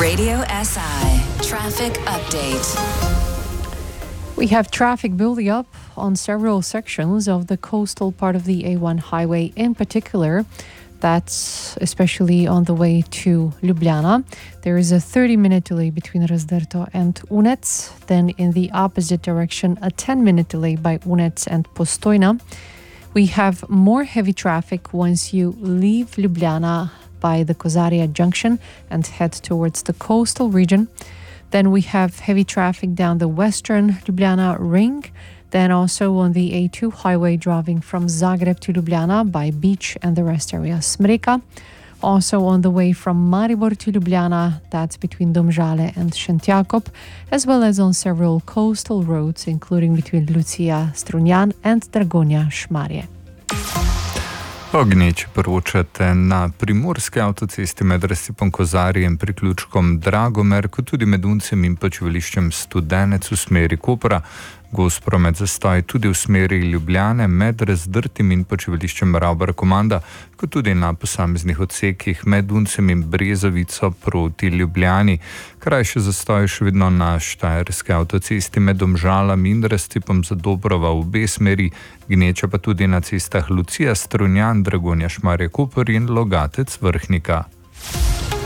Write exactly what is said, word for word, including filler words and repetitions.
Radio S I Traffic Update. We have traffic building up on several sections of the coastal part of the A one highway in particular. That's especially on the way to Ljubljana. There is a thirty minute delay between Razdrto and Unec. Then in the opposite direction, a ten minute delay by Unec and Postojna. We have more heavy traffic once you leave Ljubljana by the Kozarija junction and head towards the coastal region. Then we have heavy traffic down the western Ljubljana ring. Then also on the A two highway driving from Zagreb to Ljubljana by Beach and the rest area Smreka. Also on the way from Maribor to Ljubljana, that's between Domžale and Šentjakob, as well as on several coastal roads, including between Lucija, Strunjan and Dragonja, Šmarje. Ognječe poročate na primorski avtocesti med razcepom Kozarije in priključkom Dragomer, kot tudi med Uncem in počivališčem Studenec v smeri Kopra. Gost promet zastoj tudi v smeri Ljubljane med Razdrtim in počivališčem Ravbar Komanda, kot tudi na posameznih odsekih med Uncem in Brezovico proti Ljubljani. Krajši zastoj še vedno na štajerski avtocesti med Domžalami in razcepom Zadobrova v obe smeri, gneča pa tudi na cestah Lucija, Strunjan, Dragonja, Šmarje, Koper in Logatec, Vrhnika.